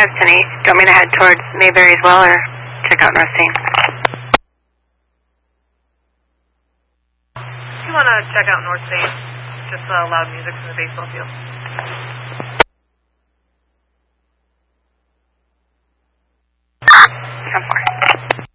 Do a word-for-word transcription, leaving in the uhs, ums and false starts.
five, ten eight. Do you want me to head towards Mayberry as well, or check out North Saint? If you want to check out North Saint, just uh, loud music from the baseball field. ten four.